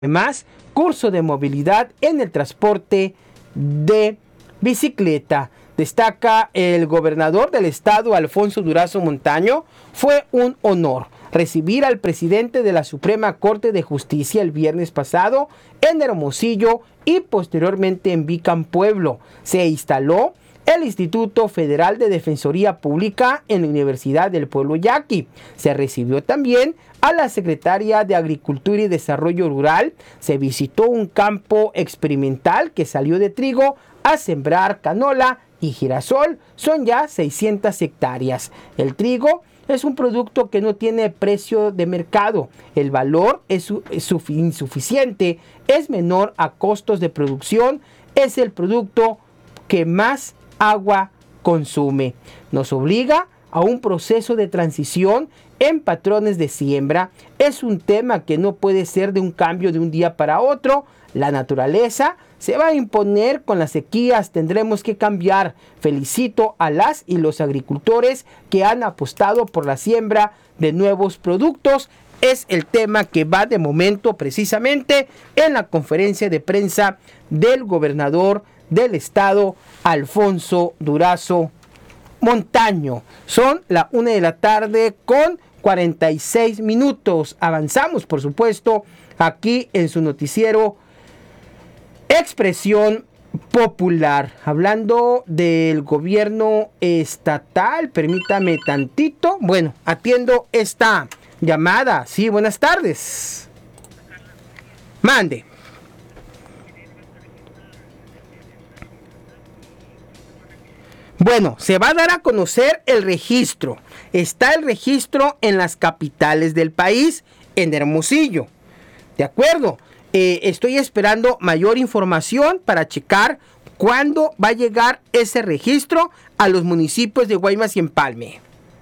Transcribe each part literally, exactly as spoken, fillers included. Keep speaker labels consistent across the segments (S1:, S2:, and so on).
S1: Además, curso de movilidad en el transporte de bicicleta. Destaca el gobernador del estado, Alfonso Durazo Montaño. Fue un honor recibir al presidente de la Suprema Corte de Justicia el viernes pasado en Hermosillo y posteriormente en Vicán, Pueblo. Se instaló el Instituto Federal de Defensoría Pública en la Universidad del Pueblo Yaqui. Se recibió también a la secretaria de Agricultura y Desarrollo Rural. Se visitó un campo experimental que salió de trigo a sembrar canola y girasol. Son ya seiscientas hectáreas. El trigo es un producto que no tiene precio de mercado. El valor es, es insuficiente, es menor a costos de producción. Es el producto que más agua consume. Nos obliga a un proceso de transición en patrones de siembra. Es un tema que no puede ser de un cambio de un día para otro. La naturaleza se va a imponer con las sequías, tendremos que cambiar. Felicito a las y los agricultores que han apostado por la siembra de nuevos productos. Es el tema que va de momento precisamente en la conferencia de prensa del gobernador del estado, Alfonso Durazo Montaño. Son la una de la tarde con cuarenta y seis minutos. Avanzamos, por supuesto, aquí en su noticiero Expresión Popular. Hablando del gobierno estatal, permítame tantito. Bueno, atiendo esta llamada. Sí, buenas tardes. Mande. Bueno, se va a dar a conocer el registro. Está el registro en las capitales del país, en Hermosillo. ¿De acuerdo? Eh, estoy esperando mayor información para checar cuándo va a llegar ese registro a los municipios de Guaymas y Empalme.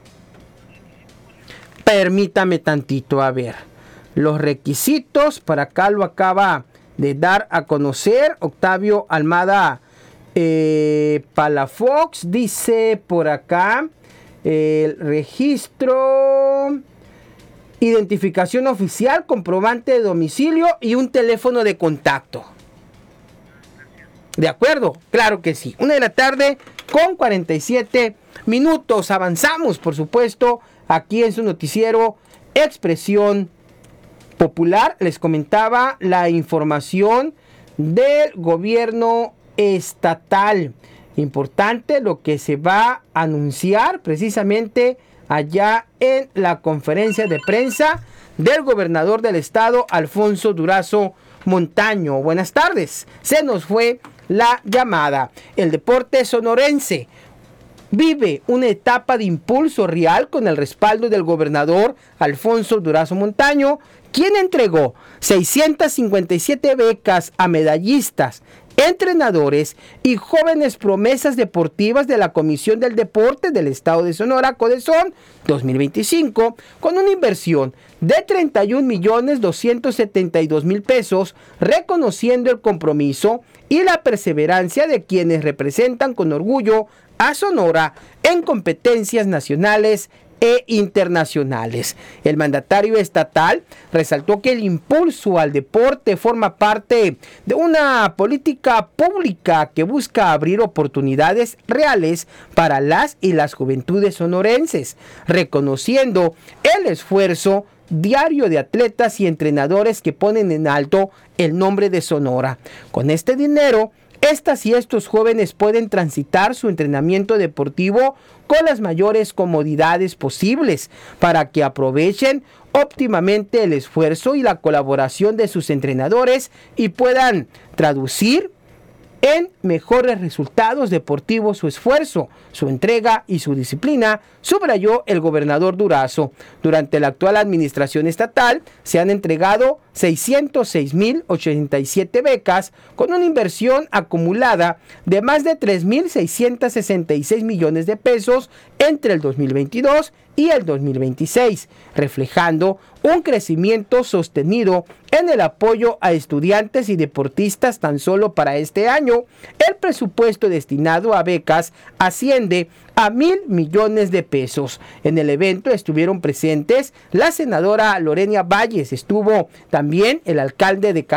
S1: Permítame tantito, a ver. Los requisitos, para acá lo acaba de dar a conocer Octavio Almada Eh, Palafox. Dice por acá el registro, identificación oficial, comprobante de domicilio y un teléfono de contacto. ¿De acuerdo? Claro que sí. Una de la tarde con cuarenta y siete minutos. Avanzamos, por supuesto, aquí en su noticiero Expresión Popular. Les comentaba la información del gobierno estatal. Importante lo que se va a anunciar precisamente allá en la conferencia de prensa del gobernador del estado, Alfonso Durazo Montaño. Buenas tardes. Se nos fue la llamada. El deporte sonorense vive una etapa de impulso real con el respaldo del gobernador Alfonso Durazo Montaño, quien entregó seiscientas cincuenta y siete becas a medallistas, entrenadores y jóvenes promesas deportivas de la Comisión del Deporte del Estado de Sonora, CODESON dos mil veinticinco, con una inversión de treinta y un millones doscientos setenta y dos mil pesos, reconociendo el compromiso y la perseverancia de quienes representan con orgullo a Sonora en competencias nacionales e internacionales. El mandatario estatal resaltó que el impulso al deporte forma parte de una política pública que busca abrir oportunidades reales para las y las juventudes sonorenses, reconociendo el esfuerzo diario de atletas y entrenadores que ponen en alto el nombre de Sonora. Con este dinero, estas y estos jóvenes pueden transitar su entrenamiento deportivo con las mayores comodidades posibles para que aprovechen óptimamente el esfuerzo y la colaboración de sus entrenadores y puedan traducir en mejores resultados deportivos su esfuerzo, su entrega y su disciplina, subrayó el gobernador Durazo. Durante la actual administración estatal se han entregado seiscientos seis mil ochenta y siete becas con una inversión acumulada de más de tres mil seiscientos sesenta y seis millones de pesos entre el dos mil veintidós y el dos mil veintiséis, reflejando un crecimiento sostenido en el apoyo a estudiantes y deportistas. Tan solo para este año, el presupuesto destinado a becas asciende a mil millones de pesos. En el evento estuvieron presentes la senadora Lorena Valles, estuvo también el alcalde de